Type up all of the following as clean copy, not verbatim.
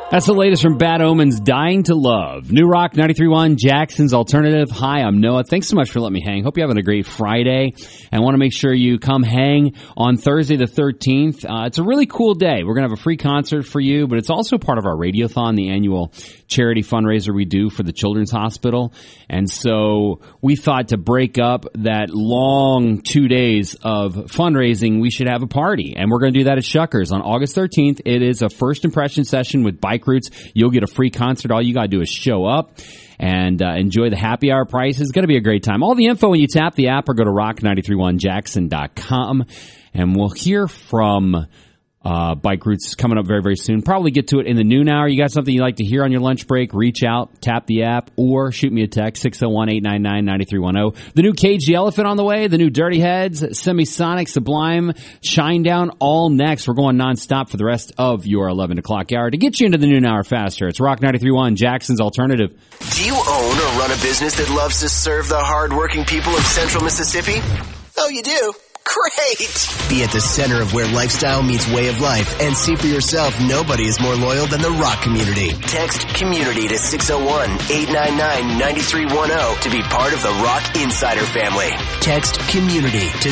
That's the latest from Bad Omens, Dying to Love. New Rock 93.1, Jackson's Alternative. Hi, I'm Noah. Thanks so much for letting me hang. Hope you're having a great Friday. And I want to make sure you come hang on Thursday the 13th. It's a really cool day. We're going to have a free concert for you, but it's also part of our Radiothon, the annual charity fundraiser we do for the Children's Hospital. And so we thought to break up that long 2 days of fundraising, we should have a party. And we're going to do that at Shuckers on August 13th. It is a first impression session with Bike Roots. You'll get a free concert. All you got to do is show up and enjoy the happy hour prices. It's going to be a great time. All the info when you tap the app or go to rock931jackson.com. And we'll hear from Bike Roots coming up very, very soon. Probably get to it in the noon hour. You got something you'd like to hear on your lunch break, reach out, tap the app, or shoot me a text, 601-899-9310. The new Cage the Elephant on the way, the new Dirty Heads, Semisonic, Sublime, Shinedown, all next. We're going nonstop for the rest of your 11 o'clock hour to get you into the noon hour faster. It's Rock 93.1, Jackson's Alternative. Do you own or run a business that loves to serve the hardworking people of Central Mississippi? Oh, you do? Great! Be at the center of where lifestyle meets way of life and see for yourself nobody is more loyal than the Rock community. Text community to 601-899-9310 to be part of the Rock Insider family. Text community to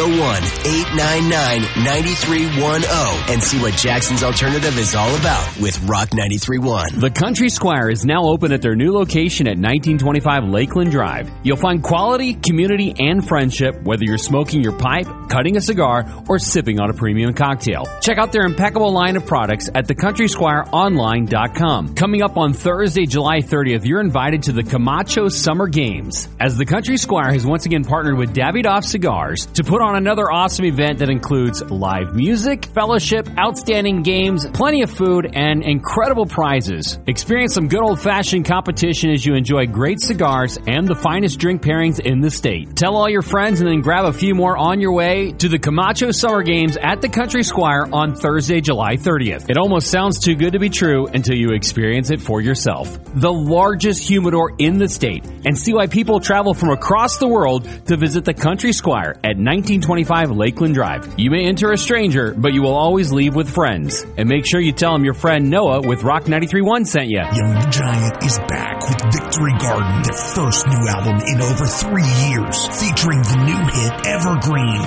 601-899-9310 and see what Jackson's Alternative is all about with Rock 93.1. The Country Squire is now open at their new location at 1925 Lakeland Drive. You'll find quality, community, and friendship whether you're smoking your pipe, cutting a cigar, or sipping on a premium cocktail. Check out their impeccable line of products at thecountrysquireonline.com. Coming up on Thursday, July 30th, you're invited to the Camacho Summer Games, as the Country Squire has once again partnered with Davidoff Cigars to put on another awesome event that includes live music, fellowship, outstanding games, plenty of food, and incredible prizes. Experience some good old-fashioned competition as you enjoy great cigars and the finest drink pairings in the state. Tell all your friends and then grab a few more on your way to the Camacho Summer Games at the Country Squire on Thursday, July 30th. It almost sounds too good to be true until you experience it for yourself. The largest humidor in the state, and see why people travel from across the world to visit the Country Squire at 1925 Lakeland Drive. You may enter a stranger, but you will always leave with friends. And make sure you tell them your friend Noah with Rock 93.1 sent you. Young the Giant is back with Victory Garden, their first new album in over 3 years, featuring the new hit Evergreen.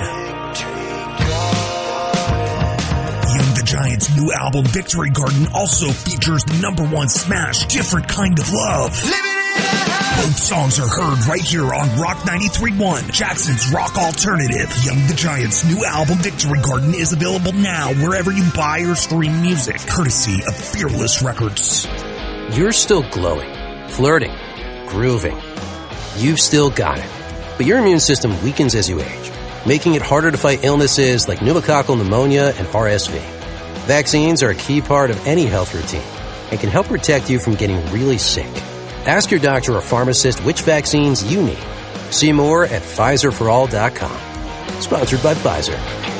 Young the Giant's new album Victory Garden also features the #1 smash, Different Kind of Love. Both songs are heard right here on Rock 93.1, Jackson's Rock Alternative. Young the Giant's new album Victory Garden is available now wherever you buy or stream music, courtesy of Fearless Records. You're still glowing, flirting, grooving. You've still got it. But your immune system weakens as you age, making it harder to fight illnesses like pneumococcal pneumonia and RSV. Vaccines are a key part of any health routine and can help protect you from getting really sick. Ask your doctor or pharmacist which vaccines you need. See more at PfizerForAll.com. Sponsored by Pfizer.